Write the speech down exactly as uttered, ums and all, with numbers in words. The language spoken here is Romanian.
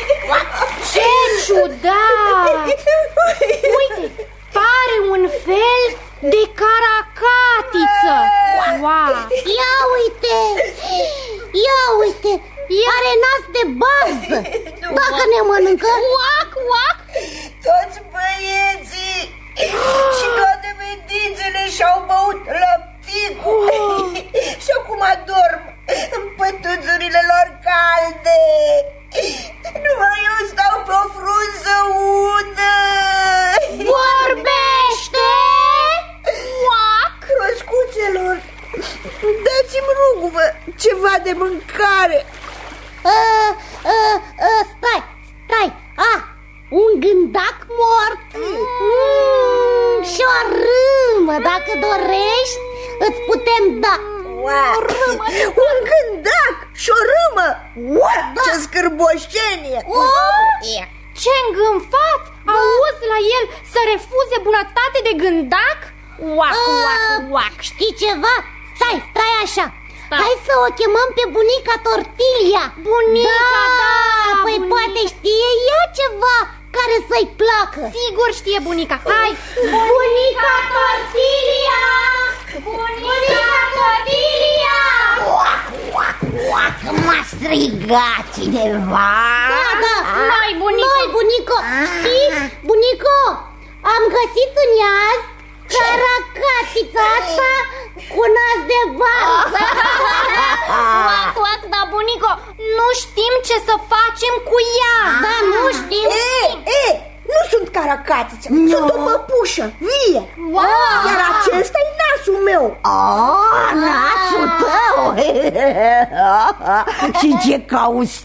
Ce ciudat! Uite, pare un fel de caracatiță. Wow. Ia uite! Ia uite! Are nas de bază. Dacă ne mănâncă, Uac, uac. Toți băieții și toate fetițele și-au băut lăpticul și acum adorm în pătuțurile lor calde. Numai eu stau pe o frunză udă. Vorbește! Uac! Roscuțelor, dați-mi, rugă-vă, ceva de mâncare. a, a, a, Stai, stai ah, un gândac mort mm, și o râmă. Dacă dorești, îți putem da. Wow. Un gândac și o râmă. Wow, da. Ce scârboșenie. Oh. Ce îngânfat! Auzi la el să refuze bunătate de gândac? Uac, uac, uac. Știi ceva? Stai, stai așa. Stai. Hai să o chemăm pe bunica Tortilia. Bunica, da, da Păi bunica. poate știe ea ceva care să-i placă. Sigur știe bunica. Hai! Bunica Tortilia! Bunica Tortilia! Uac, uac, uac, m-a strigat cineva. Da, da, Noi, bunico. Noi, bunico. Știi, bunico, am găsit în iaz caracatița asta cu nas de varză. Uac, uac, da, bunico, nu știm ce să facem cu ea. Da, nu știm. E, e, nu sunt caracatiță, Nu. sunt o păpușă vie. Wow. Iar acesta e nasul meu. Oh, nasul tău. Și ce cauți